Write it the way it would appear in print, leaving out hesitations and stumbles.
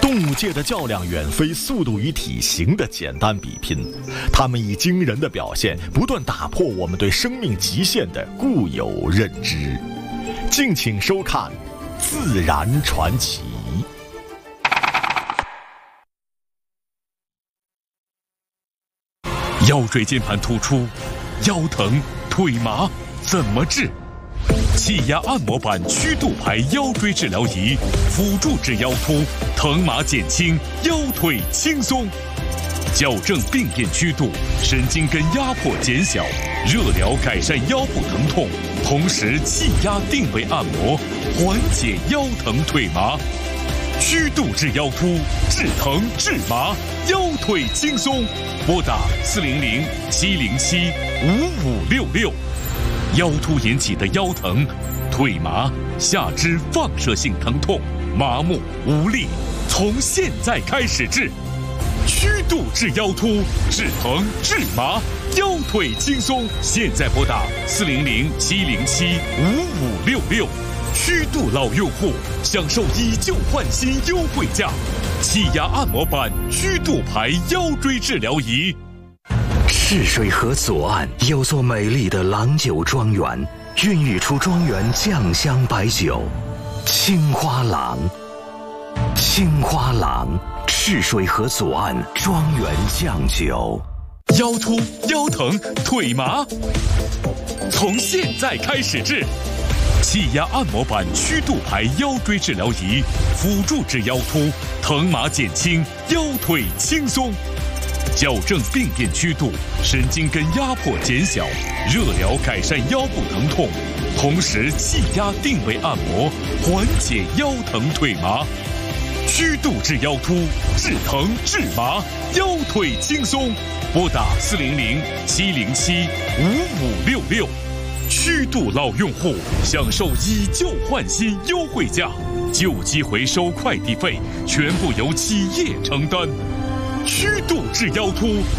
动物界的较量远非速度与体型的简单比拼，它们以惊人的表现不断打破我们对生命极限的固有认知。敬请收看《自然传奇》。 腰椎间盘突出、腰疼、腿麻怎么治？气压按摩板曲度排腰椎治疗仪，辅助治腰突，疼麻减轻，腰腿轻松。矫正病变曲度，神经根压迫减小，热疗改善腰部疼痛，同时气压定位按摩，缓解腰疼腿麻。曲度治腰突，治疼治麻，腰腿轻松。拨打400-707-5566。腰突引起的腰疼、腿麻、下肢放射性疼痛、麻木无力，从现在开始治。曲度治腰突，治疼治麻，腰腿轻松。现在拨打400-707-5566。曲度老用户享受以旧换新优惠价，气压按摩板曲度排腰椎治疗仪。 赤水河左岸有座美丽的郎酒庄园，孕育出庄园酱香白酒青花郎。青花郎，赤水河左岸庄园酱酒。 腰突、腰疼、腿麻，从现在开始治。气压按摩板曲度排腰椎治疗仪，辅助治腰突，疼麻减轻，腰腿轻松。矫正病变曲度，神经根压迫减小，热疗改善腰部疼痛，同时气压定位按摩，缓解腰疼腿麻。曲度治腰突，治疼治麻，腰腿轻松。拨打400-707-5566。曲度老用户享受以旧换新优惠价，旧机回收快递费全部由企业承担。曲度治腰突。